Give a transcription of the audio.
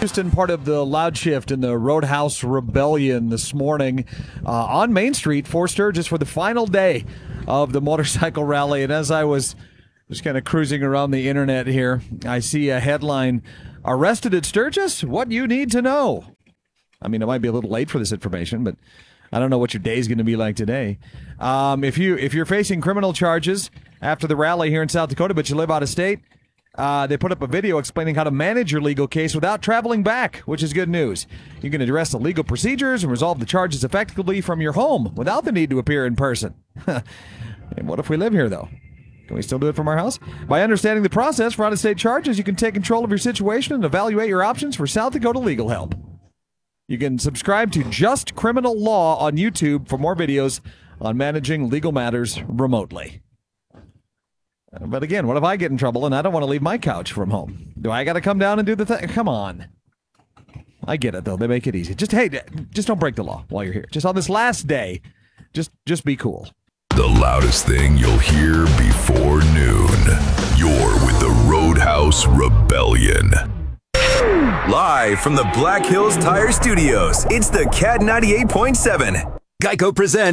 Houston, part of the loud shift in the Roadhouse Rebellion this morning on Main Street, Fort Sturgis, for the final day of the motorcycle rally. And as I was just kind of cruising around the internet here, I see a headline, "Arrested at Sturgis? What you need to know." I mean, it might be a little late for this information, but I don't know what your day is going to be like today. If you're facing criminal charges after the rally here in South Dakota, but you live out of state, they put up a video explaining how to manage your legal case without traveling back, which is good news. You can address the legal procedures and resolve the charges effectively from your home without the need to appear in person. And what if we live here, though? Can we still do it from our house? By understanding the process for out-of-state charges, you can take control of your situation and evaluate your options for South Dakota legal help. You can subscribe to Just Criminal Law on YouTube for more videos on managing legal matters remotely. But again, what if I get in trouble and I don't want to leave my couch from home? Do I got to come down and do the thing? Come on. I get it, though. They make it easy. Just don't break the law while you're here. Just on this last day, just be cool. The loudest thing you'll hear before noon. You're with the Roadhouse Rebellion. Live from the Black Hills Tire Studios, it's the Cat 98.7. Geico presents